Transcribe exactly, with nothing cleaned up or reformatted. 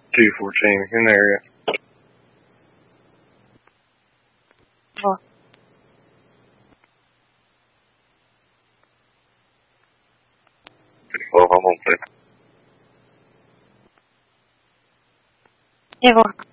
two fourteen in the area. Oh. Well, I'm on there. Yeah, go on.